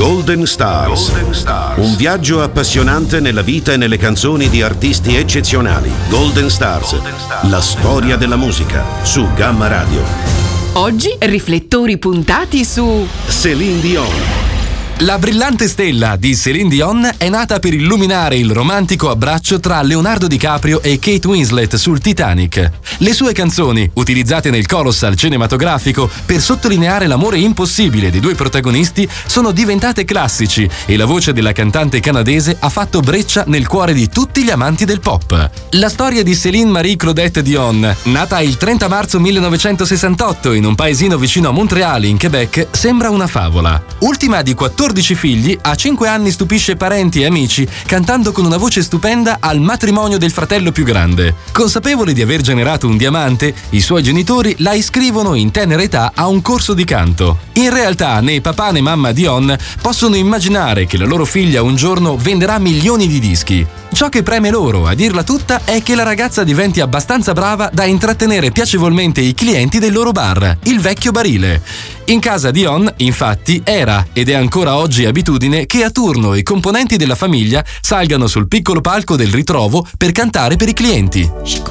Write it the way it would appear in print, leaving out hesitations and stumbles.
Golden Stars. Un viaggio appassionante nella vita e nelle canzoni di artisti eccezionali. Golden Stars. La storia della musica su Gamma Radio. Oggi riflettori puntati su Céline Dion. La brillante stella di Céline Dion è nata per illuminare il romantico abbraccio tra Leonardo DiCaprio e Kate Winslet sul Titanic. Le sue canzoni, utilizzate nel colossal cinematografico per sottolineare l'amore impossibile dei due protagonisti, sono diventate classici e la voce della cantante canadese ha fatto breccia nel cuore di tutti gli amanti del pop. La storia di Céline Marie Claudette Dion, nata il 30 marzo 1968 in un paesino vicino a Montréal, in Quebec, sembra una favola. Ultima di 14 figli, a 5 anni stupisce parenti e amici cantando con una voce stupenda al matrimonio del fratello più grande. Consapevoli di aver generato un diamante, i suoi genitori la iscrivono in tenera età a un corso di canto. In realtà né papà né mamma Dion possono immaginare che la loro figlia un giorno venderà milioni di dischi. Ciò che preme loro, a dirla tutta, è che la ragazza diventi abbastanza brava da intrattenere piacevolmente i clienti del loro bar, il Vecchio Barile. In casa Dion, infatti, era ed è ancora oggi abitudine che a turno i componenti della famiglia salgano sul piccolo palco del ritrovo per cantare per i clienti.